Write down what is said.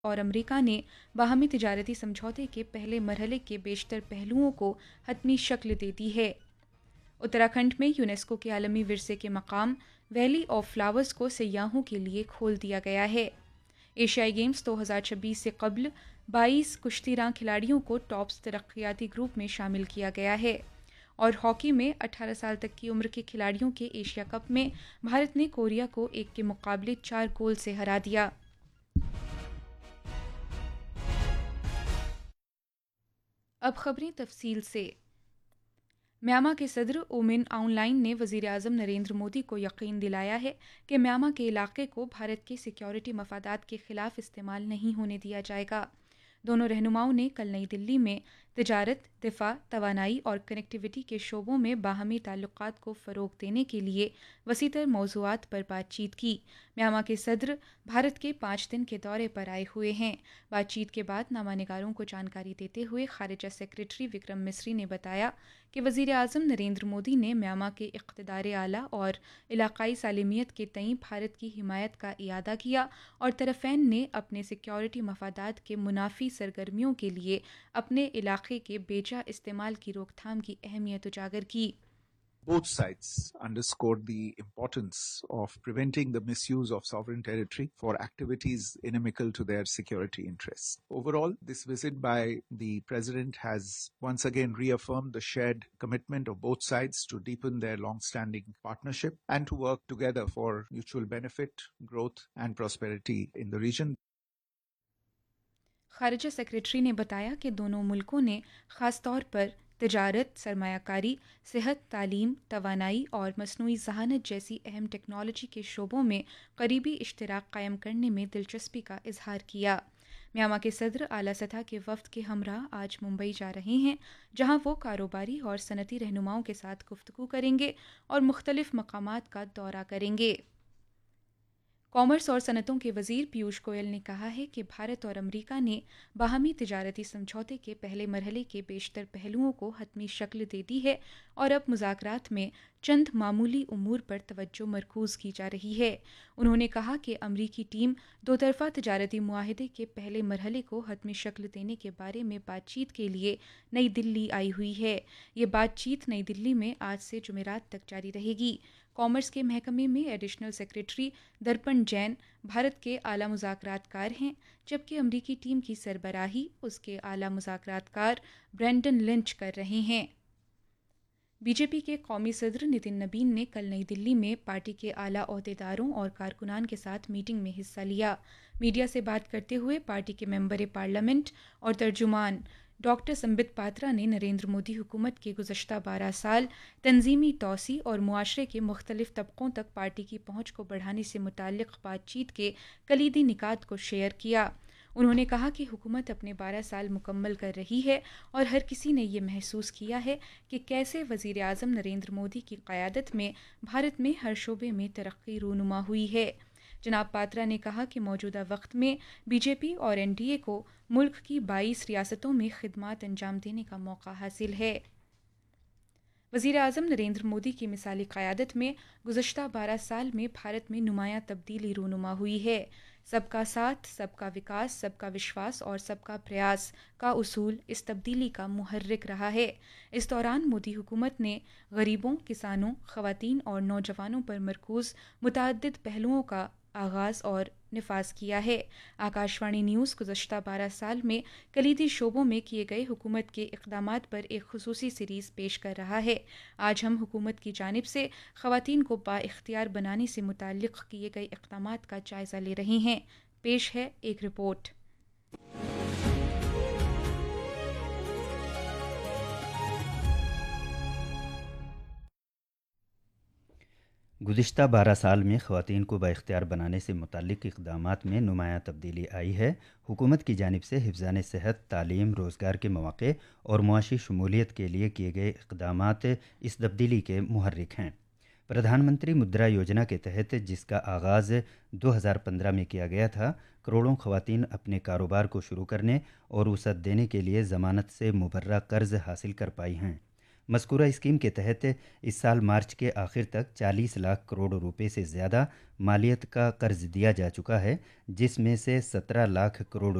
اور امریکہ نے باہمی تجارتی سمجھوتے کے پہلے مرحلے کے بیشتر پہلوؤں کو حتمی شکل دے دی ہے۔ اتراکھنڈ میں یونیسکو کے عالمی ورثے کے مقام ویلی آف فلاورز کو سیاحوں کے لیے کھول دیا گیا ہے۔ ایشیائی گیمز 2026 سے قبل 22 کشتی راں کھلاڑیوں کو ٹاپس ترقیاتی گروپ میں شامل کیا گیا ہے۔ اور ہاکی میں 18 سال تک کی عمر کے کھلاڑیوں کے ایشیا کپ میں بھارت نے کوریا کو 1 کے مقابلے 4 گول سے ہرا دیا۔ اب خبریں تفصیل سے۔ میانمار کے صدر اومن آؤن لائن نے وزیر اعظم نریندر مودی کو یقین دلایا ہے کہ میانمار کے علاقے کو بھارت کے سیکیورٹی مفادات کے خلاف استعمال نہیں ہونے دیا جائے گا۔ دونوں رہنماؤں نے کل نئی دلی میں تجارت، دفاع، توانائی اور کنیکٹیویٹی کے شعبوں میں باہمی تعلقات کو فروغ دینے کے لیے وسیع تر موضوعات پر بات چیت کی۔ میانمار کے صدر بھارت کے 5 دن کے دورے پر آئے ہوئے ہیں۔ بات چیت کے بعد نامہ نگاروں کو جانکاری دیتے ہوئے خارجہ سیکریٹری وکرم مسری نے بتایا کہ وزیر اعظم نریندر مودی نے میانمار کے اقتدار اعلیٰ اور علاقائی سالمیت کے تئیں بھارت کی حمایت کا اعادہ کیا اور طرفین نے اپنے سیکیورٹی مفادات کے منافی سرگرمیوں کے لیے اپنے علاقے کے بے جا استعمال کی روک تھام کی اہمیت اجاگر کی۔ Both sides underscored the importance of preventing the misuse of sovereign territory for activities inimical to their security interests. Overall, this visit by the President has once again reaffirmed the shared commitment of both sides to deepen their long-standing partnership and to work together for mutual benefit, growth, and prosperity in the region. خارجہ secretary نے بتایا کہ دونوں ملکوں نے خاص طور پر تجارت، سرمایہ کاری، صحت، تعلیم، توانائی اور مصنوعی ذہانت جیسی اہم ٹیکنالوجی کے شعبوں میں قریبی اشتراک قائم کرنے میں دلچسپی کا اظہار کیا۔ میانمار کے صدر اعلیٰ سطح کے وفد کے ہمراہ آج ممبئی جا رہے ہیں، جہاں وہ کاروباری اور صنعتی رہنماؤں کے ساتھ گفتگو کریں گے اور مختلف مقامات کا دورہ کریں گے۔ کامرس اور صنعتوں کے وزیر پیوش گوئل نے کہا ہے کہ بھارت اور امریکہ نے باہمی تجارتی سمجھوتے کے پہلے مرحلے کے بیشتر پہلوؤں کو حتمی شکل دے دی ہے اور اب مذاکرات میں چند معمولی امور پر توجہ مرکوز کی جا رہی ہے۔ انہوں نے کہا کہ امریکی ٹیم دو طرفہ تجارتی معاہدے کے پہلے مرحلے کو حتمی شکل دینے کے بارے میں بات چیت کے لیے نئی دلی آئی ہوئی ہے۔ یہ بات چیت نئی دلی میں آج سے جمعرات تک جاری رہے گی۔ کامرس کے محکمے میں ایڈیشنل سیکریٹری درپن جین بھارت کے اعلیٰ مذاکرات کار ہیں، جبکہ امریکی ٹیم کی سربراہی اس کے اعلیٰ مذاکرات کار برینڈن لنچ کر رہے ہیں۔ بی جے پی کے قومی صدر نتن نبین نے کل نئی دلی میں پارٹی کے اعلیٰ عہدیداروں اور کارکنان کے ساتھ میٹنگ میں حصہ لیا۔ میڈیا سے بات کرتے ہوئے پارٹی کے ممبر پارلیمنٹ اور ترجمان ڈاکٹر سمبت پاترا نے نریندر مودی حکومت کے گزشتہ 12 سال تنظیمی توسیع اور معاشرے کے مختلف طبقوں تک پارٹی کی پہنچ کو بڑھانے سے متعلق بات چیت کے کلیدی نکات کو شیئر کیا۔ انہوں نے کہا کہ حکومت اپنے 12 سال مکمل کر رہی ہے اور ہر کسی نے یہ محسوس کیا ہے کہ کیسے وزیر اعظم نریندر مودی کی قیادت میں بھارت میں ہر شعبے میں ترقی رونما ہوئی ہے۔ جناب پاترا نے کہا کہ موجودہ وقت میں بی جے پی اور این ڈی اے کو ملک کی 22 ریاستوں میں خدمات انجام دینے کا موقع حاصل ہے۔ وزیر اعظم نریندر مودی کی مثالی قیادت میں گزشتہ 12 سال میں بھارت میں نمایاں تبدیلی رونما ہوئی ہے۔ سب کا ساتھ، سب کا وکاس، سب کا وشواس اور سب کا پریاس کا اصول اس تبدیلی کا محرک رہا ہے۔ اس دوران مودی حکومت نے غریبوں، کسانوں، خواتین اور نوجوانوں پر مرکوز متعدد پہلوؤں کا آغاز اور نفاذ کیا ہے۔ آکاش وانی نیوز گزشتہ 12 سال میں کلیدی شعبوں میں کیے گئے حکومت کے اقدامات پر ایک خصوصی سیریز پیش کر رہا ہے۔ آج ہم حکومت کی جانب سے خواتین کو با اختیار بنانے سے متعلق کیے گئے اقدامات کا جائزہ لے رہے ہیں۔ پیش ہے ایک رپورٹ۔ گزشتہ 12 سال میں خواتین کو بااختیار بنانے سے متعلق اقدامات میں نمایاں تبدیلی آئی ہے۔ حکومت کی جانب سے حفظان صحت، تعلیم، روزگار کے مواقع اور معاشی شمولیت کے لیے کیے گئے اقدامات اس تبدیلی کے محرک ہیں۔ پردھان منتری مدرا یوجنا کے تحت، جس کا آغاز 2015 میں کیا گیا تھا، کروڑوں خواتین اپنے کاروبار کو شروع کرنے اور وسعت دینے کے لیے ضمانت سے مبرہ قرض حاصل کر پائی ہیں۔ مذکورہ اسکیم کے تحت اس سال مارچ کے آخر تک 40 لاکھ کروڑ روپے سے زیادہ مالیت کا قرض دیا جا چکا ہے، جس میں سے 17 لاکھ کروڑ